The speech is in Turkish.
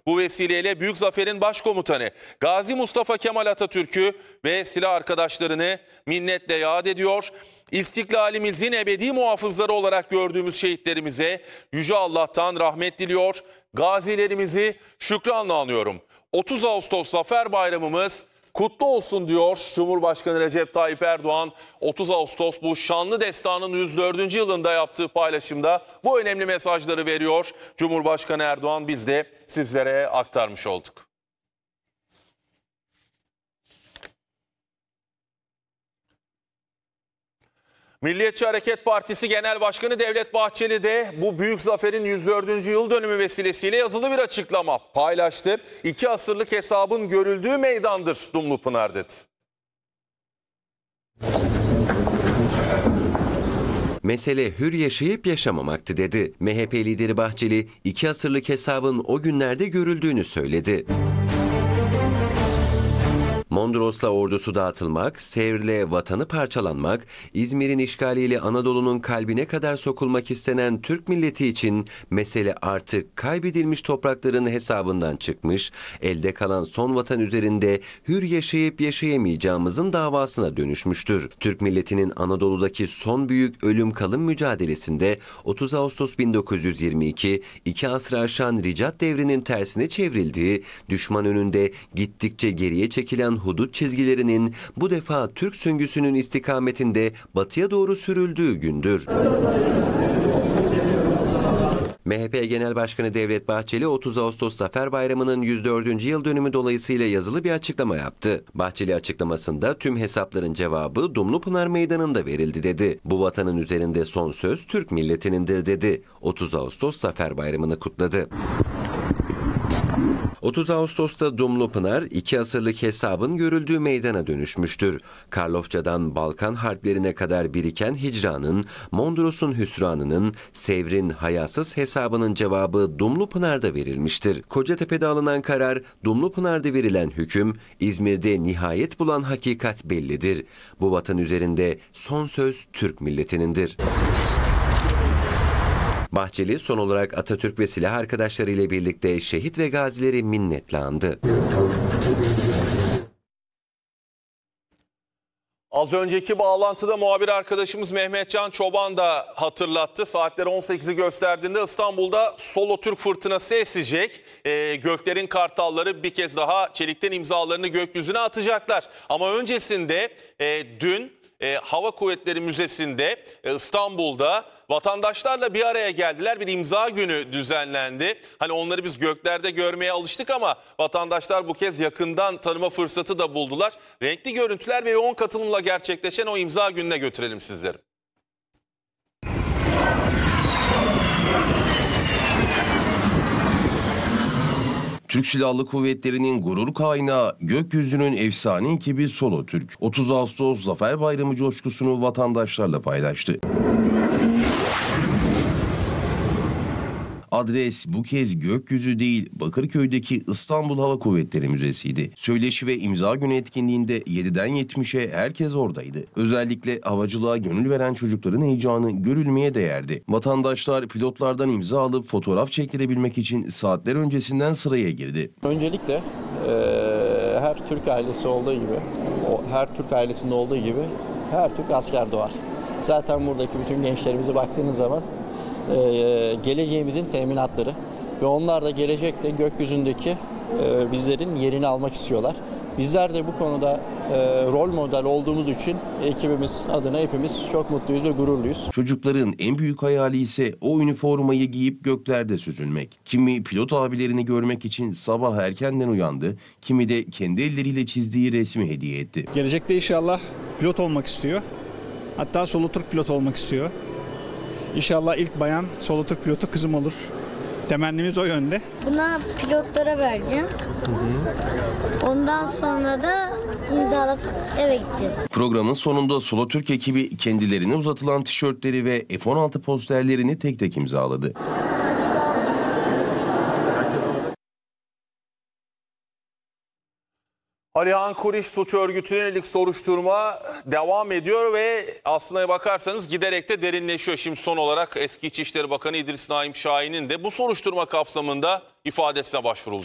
Bu vesileyle Büyük Zafer'in başkomutanı Gazi Mustafa Kemal Atatürk'ü ve silah arkadaşlarını minnetle yad ediyor. İstiklalimizin ebedi muhafızları olarak gördüğümüz şehitlerimize Yüce Allah'tan rahmet diliyor. Gazilerimizi şükranla anıyorum. 30 Ağustos Zafer Bayramımız kutlu olsun diyor Cumhurbaşkanı Recep Tayyip Erdoğan. 30 Ağustos bu şanlı destanın 104. yılında yaptığı paylaşımda bu önemli mesajları veriyor. Cumhurbaşkanı Erdoğan, biz de sizlere aktarmış olduk. Milliyetçi Hareket Partisi Genel Başkanı Devlet Bahçeli de bu büyük zaferin 104. yıl dönümü vesilesiyle yazılı bir açıklama paylaştı. 2 asırlık hesabın görüldüğü meydandır Dumlupınar dedi. Mesele hür yaşayıp yaşamamaktı dedi. MHP lideri Bahçeli 2 asırlık hesabın o günlerde görüldüğünü söyledi. Mondros'la ordusu dağıtılmak, Sevr'le vatanı parçalanmak, İzmir'in işgaliyle Anadolu'nun kalbine kadar sokulmak istenen Türk milleti için mesele artık kaybedilmiş toprakların hesabından çıkmış, elde kalan son vatan üzerinde hür yaşayıp yaşayamayacağımızın davasına dönüşmüştür. Türk milletinin Anadolu'daki son büyük ölüm kalım mücadelesinde 30 Ağustos 1922, 2 asrı aşan Ricat devrinin tersine çevrildiği, düşman önünde gittikçe geriye çekilen hudut çizgilerinin bu defa Türk söngüsünün istikametinde batıya doğru sürüldüğü gündür. MHP Genel Başkanı Devlet Bahçeli 30 Ağustos Zafer Bayramı'nın 104. yıl dönümü dolayısıyla yazılı bir açıklama yaptı. Bahçeli açıklamasında tüm hesapların cevabı Dumlupınar Meydanı'nda verildi dedi. Bu vatanın üzerinde son söz Türk milletinindir dedi. 30 Ağustos Zafer Bayramı'nı kutladı. 30 Ağustos'ta Dumlupınar 2 asırlık hesabın görüldüğü meydana dönüşmüştür. Karlofça'dan Balkan harplerine kadar biriken hicranın, Mondros'un hüsranının, Sevr'in hayasız hesabının cevabı Dumlupınar'da verilmiştir. Kocatepe'de alınan karar, Dumlupınar'da verilen hüküm, İzmir'de nihayet bulan hakikat bellidir. Bu vatan üzerinde son söz Türk milletinindir. Bahçeli son olarak Atatürk ve silah arkadaşları ile birlikte şehit ve gazileri minnetle andı. Az önceki bağlantıda muhabir arkadaşımız Mehmetcan Çoban da hatırlattı. Saatler 18'i gösterdiğinde İstanbul'da Solo Türk fırtınası esecek. Göklerin kartalları bir kez daha çelikten imzalarını gökyüzüne atacaklar. Ama öncesinde dün Hava Kuvvetleri Müzesi'nde İstanbul'da vatandaşlarla bir araya geldiler. Bir imza günü düzenlendi. Hani onları biz göklerde görmeye alıştık ama vatandaşlar bu kez yakından tanıma fırsatı da buldular. Renkli görüntüler ve yoğun katılımla gerçekleşen o imza gününe götürelim sizleri. Türk Silahlı Kuvvetleri'nin gurur kaynağı gökyüzünün efsane ekibi Solo Türk 30 Ağustos Zafer Bayramı coşkusunu vatandaşlarla paylaştı. Adres bu kez gökyüzü değil, Bakırköy'deki İstanbul Hava Kuvvetleri Müzesi'ydi. Söyleşi ve imza günü etkinliğinde 7'den 70'e herkes oradaydı. Özellikle havacılığa gönül veren çocukların heyecanı görülmeye değerdi. Vatandaşlar pilotlardan imza alıp fotoğraf çektirebilmek için saatler öncesinden sıraya girdi. Öncelikle her Türk ailesi olduğu gibi, her Türk ailesinde olduğu gibi her Türk asker doğar. Zaten buradaki bütün gençlerimize baktığınız zaman geleceğimizin teminatları ve onlar da gelecekte gökyüzündeki bizlerin yerini almak istiyorlar. Bizler de bu konuda rol model olduğumuz için ekibimiz adına hepimiz çok mutluyuz ve gururluyuz. Çocukların en büyük hayali ise o üniformayı giyip göklerde süzülmek. Kimi pilot abilerini görmek için sabah erkenden uyandı, kimi de kendi elleriyle çizdiği resmi hediye etti. Gelecekte inşallah pilot olmak istiyor. Hatta Solo Türk pilot olmak istiyor. İnşallah ilk bayan Solo Türk pilotu kızım olur. Temennimiz o yönde. Buna pilotlara vereceğim. Ondan sonra da imzalatıp eve gideceğiz. Programın sonunda Solo Türk ekibi kendilerine uzatılan tişörtleri ve F-16 posterlerini tek tek imzaladı. Alihan Kuriş suç örgütüne yönelik soruşturma devam ediyor ve aslına bakarsanız giderek de derinleşiyor. Şimdi son olarak eski İçişleri Bakanı İdris Naim Şahin'in de bu soruşturma kapsamında ifadesine başvuruldu.